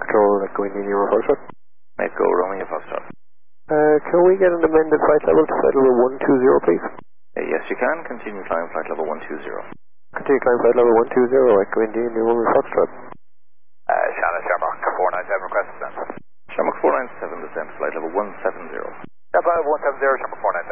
Patrol, Echo India Lima Foxtrot. Echo Romeo Foxtrot. Can we get an amended flight level to flight level 120, please? Yes, you can. Continue climb flight level 120. Continue climb flight level 120, Echo India Lima Foxtrot. Shamrock 497, request descent. Shamrock 497, descent, flight level 170. Flight level 170, Shamrock 497.